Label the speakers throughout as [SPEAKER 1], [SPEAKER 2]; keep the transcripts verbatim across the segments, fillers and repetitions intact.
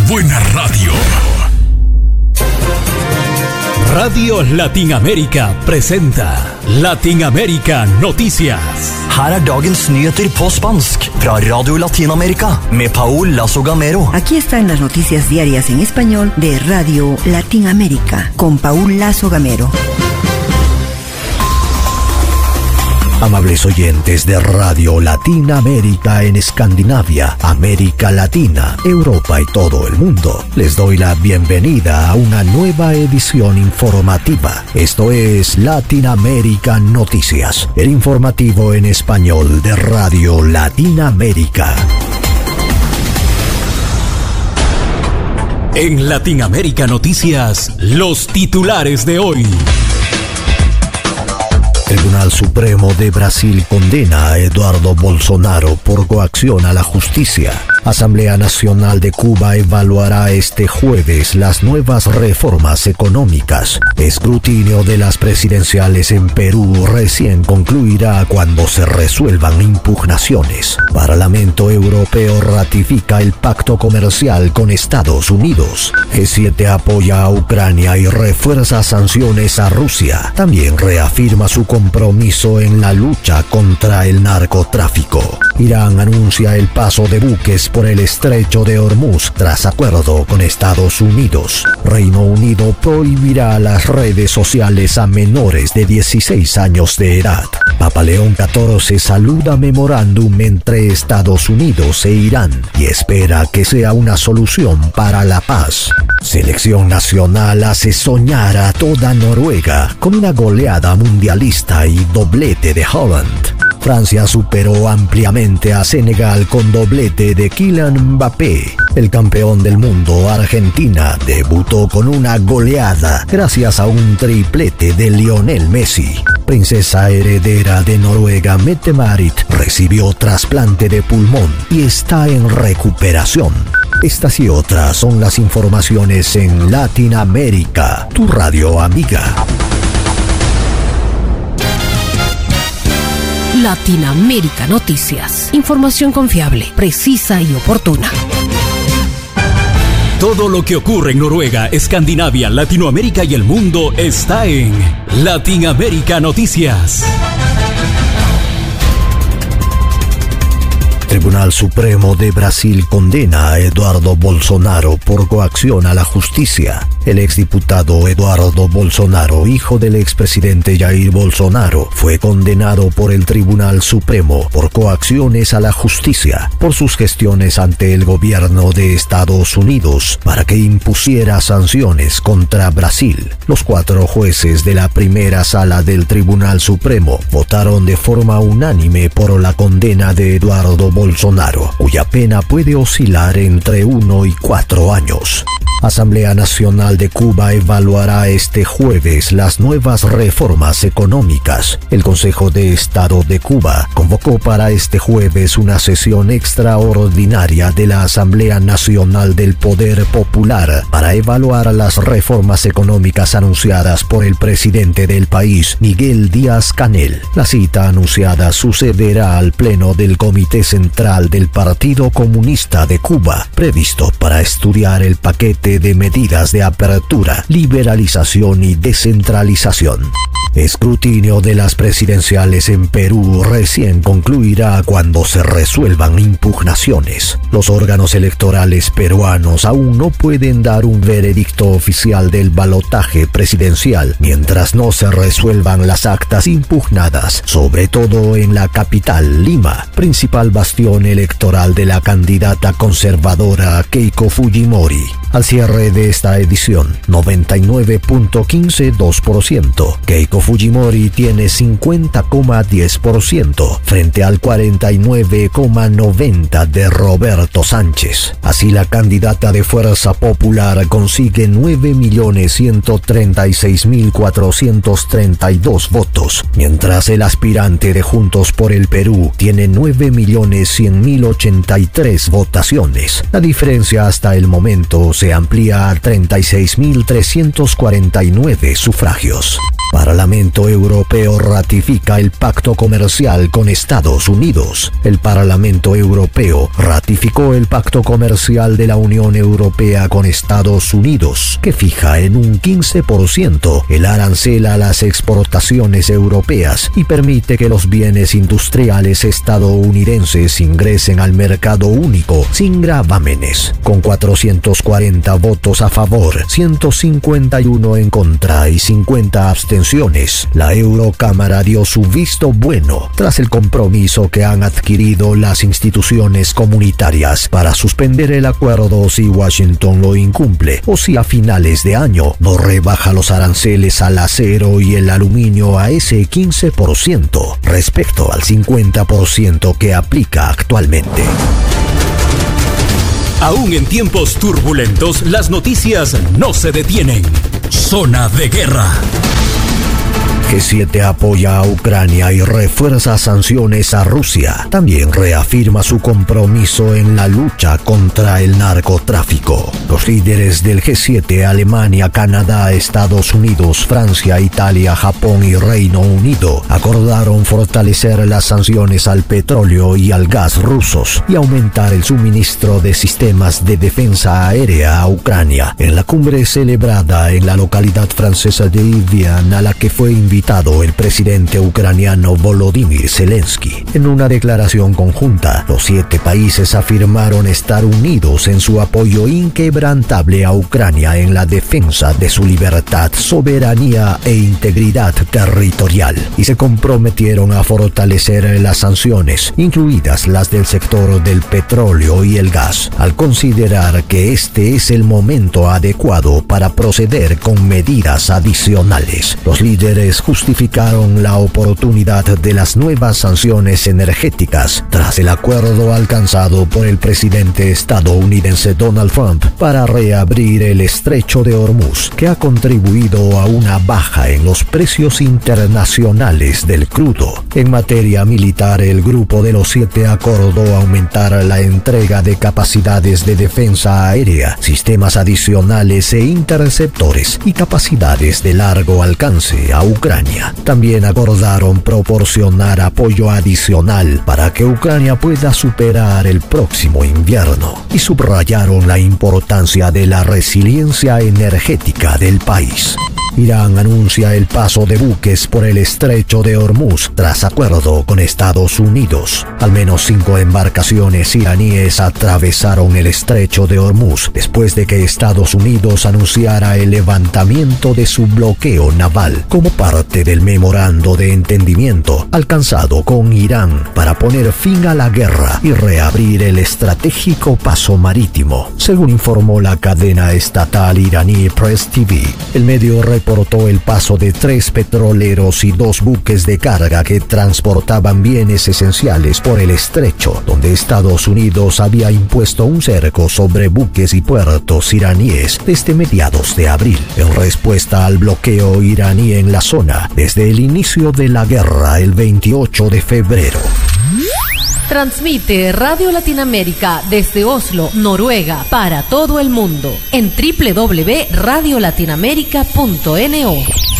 [SPEAKER 1] buena radio. Radio Latinamérica presenta Latinamérica Noticias.
[SPEAKER 2] Her er dagens nyheter på spansk fra Radio Latinamerika med Paul Lazo Gamero.
[SPEAKER 3] Aquí están las noticias diarias en español de Radio Latinamérica con Paul Lazo Gamero.
[SPEAKER 4] Amables oyentes de Radio Latinamérica en Escandinavia, América Latina, Europa y todo el mundo, les doy la bienvenida a una nueva edición informativa. Esto es Latinamérica Noticias, el informativo en español de Radio Latinamérica.
[SPEAKER 1] En Latinamérica Noticias, los titulares de hoy.
[SPEAKER 4] Tribunal Supremo de Brasil condena a Eduardo Bolsonaro por coacción a la justicia. Asamblea Nacional de Cuba evaluará este jueves las nuevas reformas económicas. Escrutinio de las presidenciales en Perú recién concluirá cuando se resuelvan impugnaciones. Parlamento Europeo ratifica el pacto comercial con Estados Unidos. G siete apoya a Ucrania y refuerza sanciones a Rusia. También reafirma su compromiso en la lucha contra el narcotráfico. Irán anuncia el paso de buques por el estrecho de Hormuz tras acuerdo con Estados Unidos. Reino Unido prohibirá las redes sociales a menores de dieciséis años de edad. Papa León catorce saluda memorándum entre Estados Unidos e Irán y espera que sea una solución para la paz. Selección nacional hace soñar a toda Noruega con una goleada mundialista y doblete de Haaland. Francia superó ampliamente a Senegal con doblete de Kylian Mbappé. El campeón del mundo, Argentina, debutó con una goleada gracias a un triplete de Lionel Messi. Princesa heredera de Noruega, Mette-Marit, recibió trasplante de pulmón y está en recuperación. Estas y otras son las informaciones en Latinoamérica, tu radio amiga.
[SPEAKER 5] Latinamérica Noticias. Información confiable, precisa y oportuna.
[SPEAKER 1] Todo lo que ocurre en Noruega, Escandinavia, Latinoamérica y el mundo está en Latinamérica Noticias.
[SPEAKER 4] Tribunal Supremo de Brasil condena a Eduardo Bolsonaro por coacción a la justicia. El exdiputado Eduardo Bolsonaro, hijo del expresidente Jair Bolsonaro, fue condenado por el Tribunal Supremo por coacciones a la justicia por sus gestiones ante el gobierno de Estados Unidos para que impusiera sanciones contra Brasil. Los cuatro jueces de la primera sala del Tribunal Supremo votaron de forma unánime por la condena de Eduardo Bolsonaro, cuya pena puede oscilar entre uno y cuatro años. Asamblea Nacional de Cuba evaluará este jueves las nuevas reformas económicas. El Consejo de Estado de Cuba convocó para este jueves una sesión extraordinaria de la Asamblea Nacional del Poder Popular para evaluar las reformas económicas anunciadas por el presidente del país, Miguel Díaz-Canel. La cita anunciada sucederá al pleno del Comité Central del Partido Comunista de Cuba, previsto para estudiar el paquete de medidas de apertura, liberalización y descentralización. Escrutinio de las presidenciales en Perú recién concluirá cuando se resuelvan impugnaciones. Los órganos electorales peruanos aún no pueden dar un veredicto oficial del balotaje presidencial mientras no se resuelvan las actas impugnadas, sobre todo en la capital, Lima, principal bastión electoral de la candidata conservadora Keiko Fujimori. Al cierre de esta edición, noventa y nueve punto quince dos por ciento. Keiko Fujimori tiene cincuenta coma diez por ciento frente al cuarenta y nueve coma noventa por ciento de Roberto Sánchez. Así, la candidata de Fuerza Popular consigue nueve millones ciento treinta y seis mil cuatrocientos treinta y dos votos, mientras el aspirante de Juntos por el Perú tiene nueve millones cien mil ochenta y tres votaciones. La diferencia hasta el momento se amplía a treinta y seis mil trescientos cuarenta y nueve sufragios. Parlamento Europeo ratifica el pacto comercial con Estados Unidos. El Parlamento Europeo ratificó el pacto comercial de la Unión Europea con Estados Unidos, que fija en un quince por ciento el arancel a las exportaciones europeas y permite que los bienes industriales estadounidenses ingresen al mercado único sin gravámenes. Con cuatrocientos cuarenta votos a favor, ciento cincuenta y uno en contra y cincuenta abstenciones, la Eurocámara dio su visto bueno tras el compromiso que han adquirido las instituciones comunitarias para suspender el acuerdo si Washington lo incumple o si a finales de año no rebaja los aranceles al acero y el aluminio a ese quince por ciento respecto al cincuenta por ciento que aplica actualmente.
[SPEAKER 1] Aún en tiempos turbulentos, las noticias no se detienen. Zona de guerra.
[SPEAKER 4] G siete apoya a Ucrania y refuerza sanciones a Rusia. También reafirma su compromiso en la lucha contra el narcotráfico. Los líderes del G siete, Alemania, Canadá, Estados Unidos, Francia, Italia, Japón y Reino Unido, acordaron fortalecer las sanciones al petróleo y al gas rusos y aumentar el suministro de sistemas de defensa aérea a Ucrania en la cumbre celebrada en la localidad francesa de Evian, a la que fue invitado el presidente ucraniano Volodymyr Zelensky. En una declaración conjunta, los siete países afirmaron estar unidos en su apoyo inquebrantable a Ucrania en la defensa de su libertad, soberanía e integridad territorial, y se comprometieron a fortalecer las sanciones, incluidas las del sector del petróleo y el gas, al considerar que este es el momento adecuado para proceder con medidas adicionales. Los líderes justificaron la oportunidad de las nuevas sanciones energéticas tras el acuerdo alcanzado por el presidente estadounidense Donald Trump para reabrir el estrecho de Hormuz, que ha contribuido a una baja en los precios internacionales del crudo. En materia militar, el Grupo de los Siete acordó aumentar la entrega de capacidades de defensa aérea, sistemas adicionales e interceptores y capacidades de largo alcance a Ucrania. También acordaron proporcionar apoyo adicional para que Ucrania pueda superar el próximo invierno y subrayaron la importancia de la resiliencia energética del país. Irán anuncia el paso de buques por el estrecho de Hormuz tras acuerdo con Estados Unidos. Al menos cinco embarcaciones iraníes atravesaron el estrecho de Hormuz después de que Estados Unidos anunciara el levantamiento de su bloqueo naval como parte del memorando de entendimiento alcanzado con Irán para poner fin a la guerra y reabrir el estratégico paso marítimo, según informó la cadena estatal iraní Press T V. El medio reportó el paso de tres petroleros y dos buques de carga que transportaban bienes esenciales por el estrecho, donde Estados Unidos había impuesto un cerco sobre buques y puertos iraníes desde mediados de abril, en respuesta al bloqueo iraní en la zona desde el inicio de la guerra el veintiocho de febrero.
[SPEAKER 5] Transmite Radio Latinoamérica desde Oslo, Noruega, para todo el mundo en doble u doble u doble u punto radio latinoamérica punto no.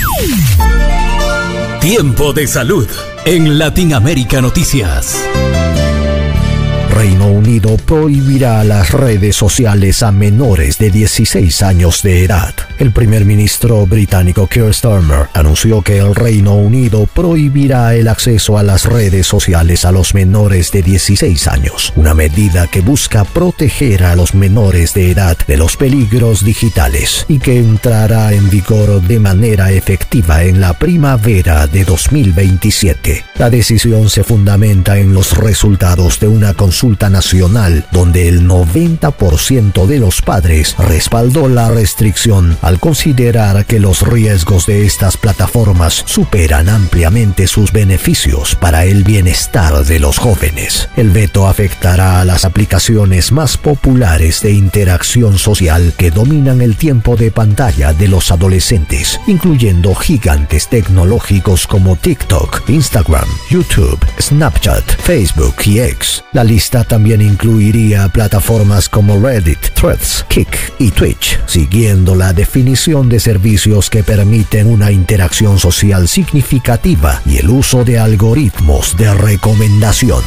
[SPEAKER 1] Tiempo de salud en Latinoamérica Noticias.
[SPEAKER 4] Reino Unido prohibirá las redes sociales a menores de dieciséis años de edad. El primer ministro británico Keir Starmer anunció que el Reino Unido prohibirá el acceso a las redes sociales a los menores de dieciséis años, una medida que busca proteger a los menores de edad de los peligros digitales y que entrará en vigor de manera efectiva en la primavera de dos mil veintisiete. La decisión se fundamenta en los resultados de una consulta nacional donde el noventa por ciento de los padres respaldó la restricción al considerar que los riesgos de estas plataformas superan ampliamente sus beneficios para el bienestar de los jóvenes. El veto afectará a las aplicaciones más populares de interacción social que dominan el tiempo de pantalla de los adolescentes, incluyendo gigantes tecnológicos como TikTok, Instagram, YouTube, Snapchat, Facebook y X. La lista lista también incluiría plataformas como Reddit, Threads, Kick y Twitch, siguiendo la definición de servicios que permiten una interacción social significativa y el uso de algoritmos de recomendación.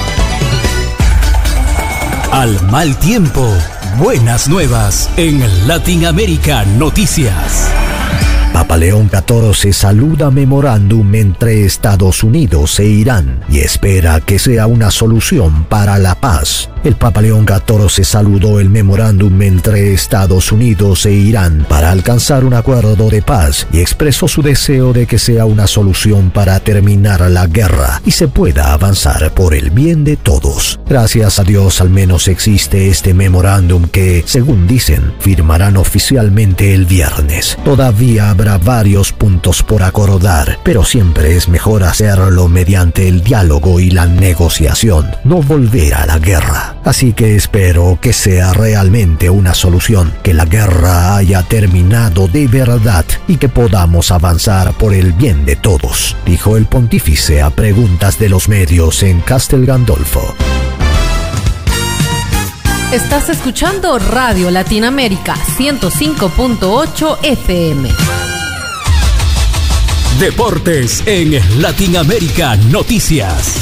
[SPEAKER 1] Al mal tiempo, buenas nuevas en Latinoamérica Noticias.
[SPEAKER 4] Papa León catorce saluda memorándum entre Estados Unidos e Irán y espera que sea una solución para la paz. El Papa León catorce saludó el memorándum entre Estados Unidos e Irán para alcanzar un acuerdo de paz y expresó su deseo de que sea una solución para terminar la guerra y se pueda avanzar por el bien de todos. Gracias a Dios al menos existe este memorándum que, según dicen, firmarán oficialmente el viernes. Todavía habrá Habrá varios puntos por acordar, pero siempre es mejor hacerlo mediante el diálogo y la negociación, no volver a la guerra. Así que espero que sea realmente una solución, que la guerra haya terminado de verdad y que podamos avanzar por el bien de todos, dijo el pontífice a preguntas de los medios en Castel Gandolfo.
[SPEAKER 5] Estás escuchando Radio Latinoamérica ciento cinco punto ocho F M.
[SPEAKER 1] Deportes en Latinoamérica Noticias.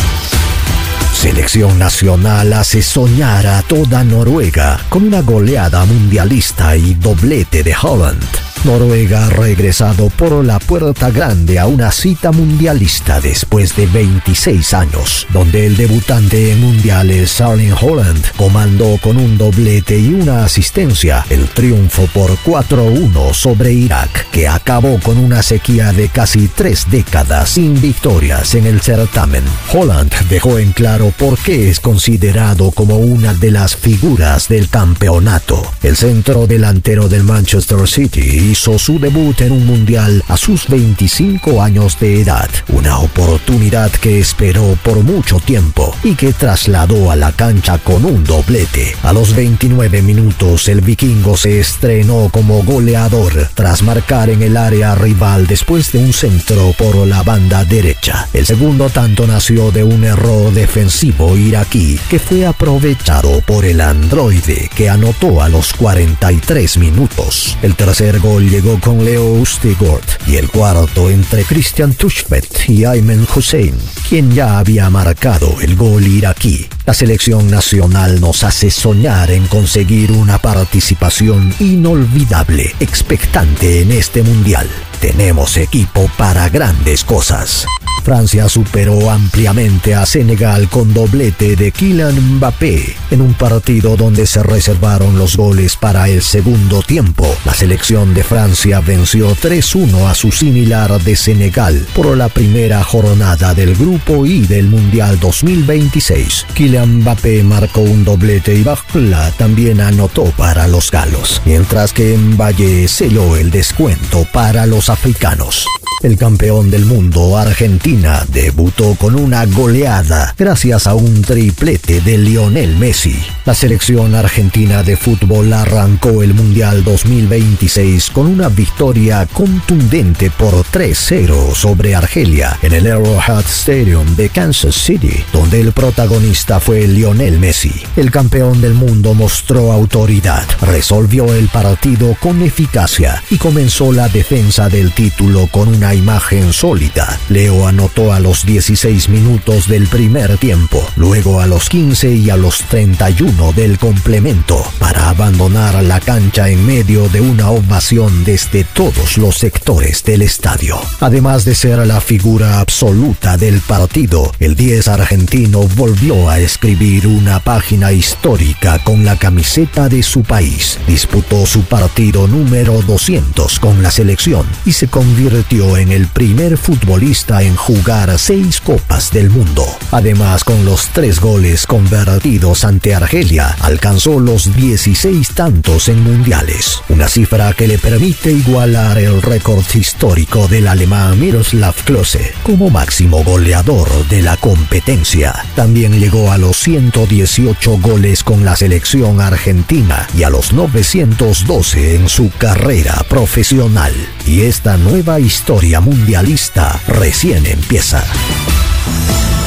[SPEAKER 4] Selección nacional hace soñar a toda Noruega con una goleada mundialista y doblete de Haaland. Noruega ha regresado por la puerta grande a una cita mundialista después de veintiséis años, donde el debutante en mundiales Erling Haaland comandó con un doblete y una asistencia el triunfo por cuatro a uno sobre Irak, que acabó con una sequía de casi tres décadas sin victorias en el certamen. Haaland dejó en claro por qué es considerado como una de las figuras del campeonato. El centro delantero del Manchester City hizo su debut en un mundial a sus veinticinco años de edad, una oportunidad que esperó por mucho tiempo y que trasladó a la cancha con un doblete. A los veintinueve minutos el vikingo se estrenó como goleador tras marcar en el área rival después de un centro por la banda derecha. El segundo tanto nació de un error defensivo iraquí que fue aprovechado por el androide, que anotó a los cuarenta y tres minutos. El tercer gol llegó con Leo Ustigord y el cuarto entre Christian Tuchfet y Aymen Hussein, quien ya había marcado el gol iraquí. La selección nacional nos hace soñar en conseguir una participación inolvidable, expectante en este mundial. Tenemos equipo para grandes cosas. Francia superó ampliamente a Senegal con doblete de Kylian Mbappé en un partido donde se reservaron los goles para el segundo tiempo. La selección de Francia venció tres a uno a su similar de Senegal por la primera jornada del Grupo I del Mundial dos mil veintiséis. Kylian Mbappé marcó un doblete y Barcola también anotó para los galos, mientras que Mbappé selló el descuento para los africanos. El campeón del mundo, Argentina, debutó con una goleada gracias a un triplete de Lionel Messi. La selección argentina de fútbol arrancó el Mundial dos mil veintiséis con una victoria contundente por tres a cero sobre Argelia en el Arrowhead Stadium de Kansas City, donde el protagonista fue Lionel Messi. El campeón del mundo mostró autoridad, resolvió el partido con eficacia y comenzó la defensa del título con una imagen sólida. Leo anotó a los dieciséis minutos del primer tiempo, luego a los quince y a los treinta y uno del complemento, para abandonar la cancha en medio de una ovación desde todos los sectores del estadio. Además de ser la figura absoluta del partido, el diez argentino volvió a escribir una página histórica con la camiseta de su país. Disputó su partido número doscientos con la selección y se convirtió en el primer futbolista en jugar seis Copas del Mundo. Además, con los tres goles convertidos ante Argelia, alcanzó los dieciséis tantos en mundiales, una cifra que le permite igualar el récord histórico del alemán Miroslav Klose como máximo goleador de la competencia. También llegó a los ciento dieciocho goles con la selección argentina y a los novecientos doce en su carrera profesional. Y esta nueva historia mundialista recién empieza.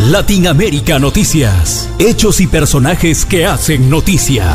[SPEAKER 1] Latinoamérica Noticias. Hechos y personajes que hacen noticia.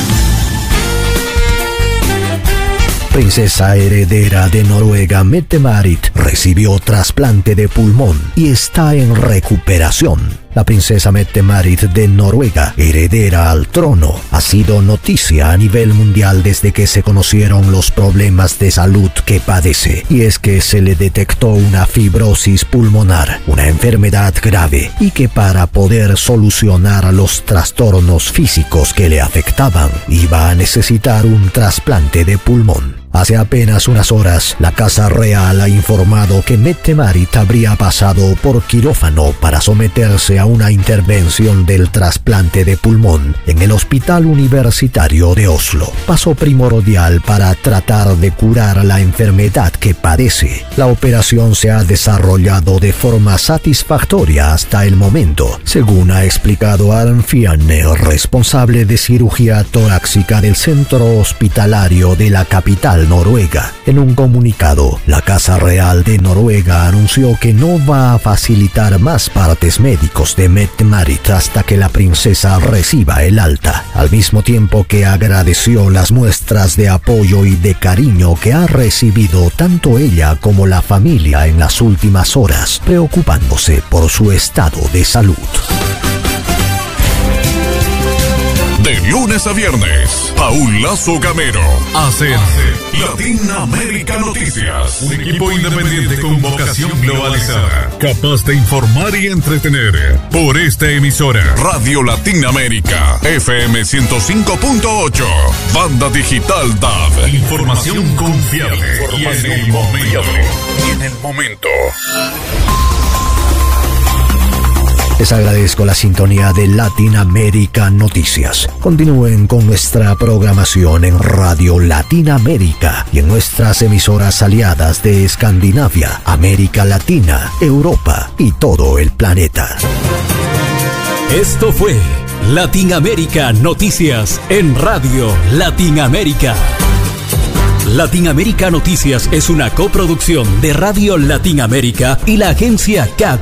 [SPEAKER 4] Princesa heredera de Noruega Mette-Marit recibió trasplante de pulmón y está en recuperación. La princesa Mette-Marit de Noruega, heredera al trono, ha sido noticia a nivel mundial desde que se conocieron los problemas de salud que padece. Y es que se le detectó una fibrosis pulmonar, una enfermedad grave, y que para poder solucionar los trastornos físicos que le afectaban, iba a necesitar un trasplante de pulmón. Hace apenas unas horas, la Casa Real ha informado que Mette-Marit habría pasado por quirófano para someterse a una intervención del trasplante de pulmón en el Hospital Universitario de Oslo. Paso primordial para tratar de curar la enfermedad que padece. La operación se ha desarrollado de forma satisfactoria hasta el momento, según ha explicado Arne Fianne, responsable de cirugía torácica del centro hospitalario de la capital Noruega. En un comunicado, la Casa Real de Noruega anunció que no va a facilitar más partes médicos de Mette-Marit hasta que la princesa reciba el alta, al mismo tiempo que agradeció las muestras de apoyo y de cariño que ha recibido tanto ella como la familia en las últimas horas, preocupándose por su estado de salud.
[SPEAKER 6] De lunes a viernes, Paul Lazo Gamero hace Latinoamérica Noticias. Un equipo independiente con vocación globalizada, capaz de informar y entretener. Por esta emisora, Radio Latinoamérica, F M ciento cinco punto ocho, Banda Digital D A B. Información confiable y en el momento. Y en el momento.
[SPEAKER 4] Les agradezco la sintonía de Latinoamérica Noticias. Continúen con nuestra programación en Radio Latinoamérica y en nuestras emisoras aliadas de Escandinavia, América Latina, Europa y todo el planeta.
[SPEAKER 1] Esto fue Latinoamérica Noticias en Radio Latinoamérica. Latinoamérica Noticias es una coproducción de Radio Latinoamérica y la agencia K